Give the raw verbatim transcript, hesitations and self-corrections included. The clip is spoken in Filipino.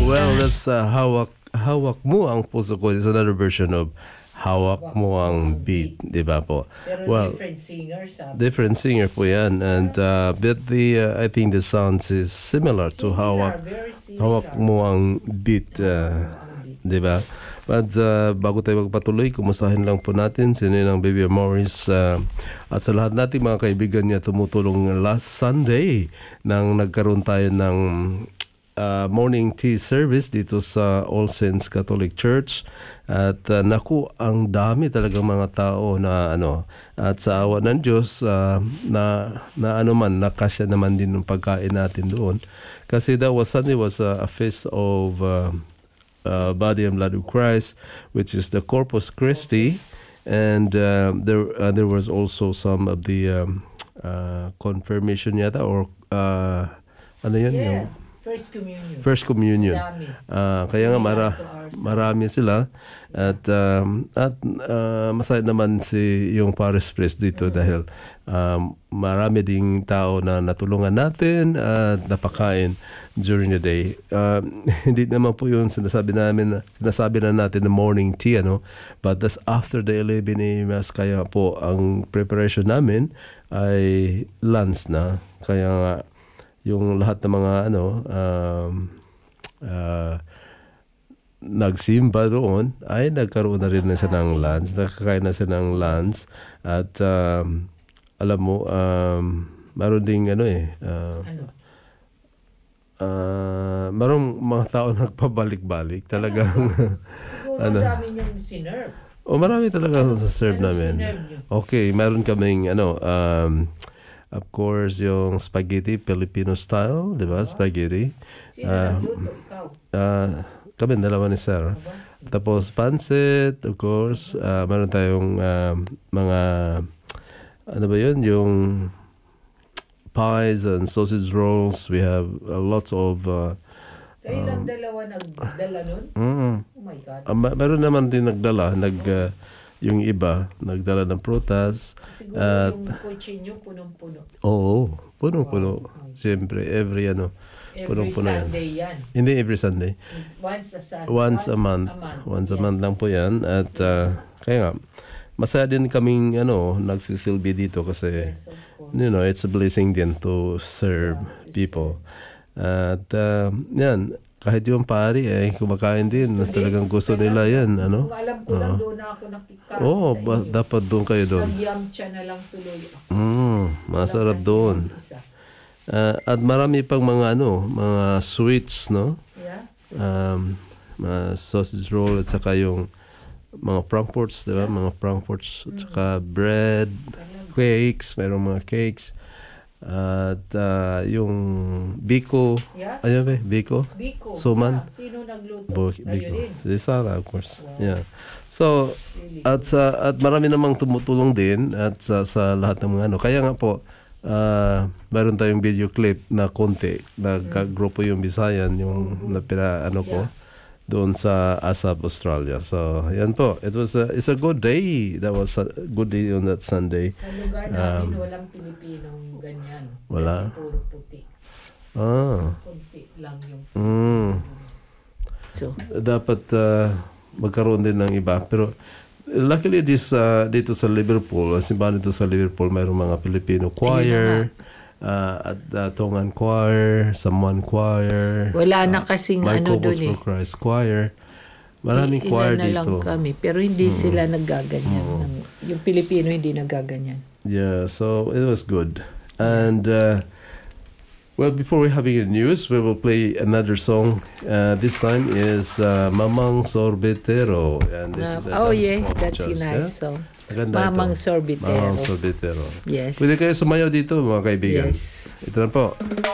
Well, that's uh, hawak hawak mo ang puso ko. It's another version of hawak mo ang beat, di ba po? Pero Well, different singer, sabi. different singer po yan. And uh, but the uh, I think the sounds is similar to Similar, hawak very similar. hawak mo ang beat, uh, di ba? But uh, bago tayo magpatuloy, kumustahin lang po natin si Ninang Baby Morris uh, at sa lahat nating mga kaibigan niya tumutulong last Sunday nang nagkaroon tayo ng uh, morning tea service dito sa All Saints Catholic Church. At uh, naku, ang dami talagang mga tao na ano, at sa awa ng Diyos uh, na, na ano man, nakasya naman din ng pagkain natin doon. Kasi that was Sunday was uh, a feast of uh, Uh, body and blood of Christ, which is the Corpus Christi, and uh, there uh, there was also some of the um, uh, confirmation yata or uh, ano yun? Yeah, Yung first communion. First communion. Dami. Uh, kaya nga mara, marami sila at um, at uh, masaya naman si yung Paris Priest dito mm-hmm. dahil um, marami ding tao na natulungan natin at napakain during the day. Uh, hindi naman po yung sinasabi namin, sinasabi na natin na morning tea, ano? But that's after the eleven a m Mass. Kaya po ang preparation namin ay lunch na. Kaya nga yung lahat ng mga ano um, uh, nagsimba doon ay nagkaroon na rin na siya ng lunch, nakakain na siya ng lunch at um, alam mo um, meron ding ano eh uh, Ano? uh, merong mga tao nagpabalik-balik talagang Siguro ano, dami niyong sinerve. o marami talaga sa serve Anong namin. sinerve niyo? Okay, meron kaming ano um, of course, yung spaghetti, Filipino style, di ba? Spaghetti. Sino Uh, nagluto? Ikaw? uh, kami, dalawa ni Sarah. Tapos, pancit, of course. Uh, meron tayong uh, mga, ano ba yun? Yung pies and sausage rolls. We have uh, lots of... Uh, Kayo lang dalawa nagdala nun? mm, Oh my God. uh, ma- meron naman din nagdala. Nag, uh, yung iba, nagdala ng prutas. Siguro At, yung kotse nyo punong-puno. oo, punong-puno. Siyempre, every ano, Every punong-puno yan. Sunday yan. Hindi every Sunday. Once a Sunday. Once a month. Once a month lang po yan. At uh, kaya nga, masaya din kaming ano, nagsisilbi dito kasi, Yes, of course. you know, it's a blessing din to serve people. At uh, yan, kahit yung pari eh, kumakain din. Talagang gusto nila yan. Ano? Kung alam ko lang doon na ako nakikain Oo, sa ba- inyo. dapat doon kayo doon. Nag-yamcha na lang tuloy ako. Mm, masarap Walang doon. kasi isa. Uh, at marami pang mga ano, mga sweets, no? Yeah? Um, mga sausage roll at saka yung mga frankfurts, di ba? Mga frankfurts at saka bread, cakes, mayroong mga cakes. At uh, yung biko, Yeah? ano ba? Biko? Biko. Suman? Yeah. Sino nagluto? Bo- Kayo biko. din. Si Sarah, of course. Wow. Yeah. So, Really. at sa at marami namang tumutulong din at sa, sa lahat ng mga ano. Kaya nga po, uh, mayroon tayong video clip na konti. Nagka-grupo yung Bisayan, yung napira ano ko. Yeah. Doon sa ASAP Australia. So, yan po. It was a, it's a good day. That was a good day on that Sunday. Sa lugar namin, walang Pilipinong ganyan. Um, wala? Kasi puro puti. Ah. Kunti lang yung... Mm. So, Dapat uh, magkaroon din ng iba. Pero luckily this uh, dito sa Liverpool, simbahan dito sa Liverpool, mayroong mga Filipino choir, uh, at uh, Tongan choir, Samoan choir. Wala uh, na kasing My ano Couples dun eh. for Christ choir. Maraming I- choir ilan na lang dito. kami. Pero hindi sila naggaganyan. Ng- Yung Pilipino hindi naggaganyan. Yeah, so it was good. And uh, well, before we having the news, we will play another song. Uh, this time is uh, Mamang Sorbetero. And this Uh, is a oh dance yeah, form that's a just, nice yeah? song. Maganda Mamang ito. Sorbetero. Mamang Sorbetero. Yes. Pwede kayo sumayaw dito, mga kaibigan. Yes. Ito na po.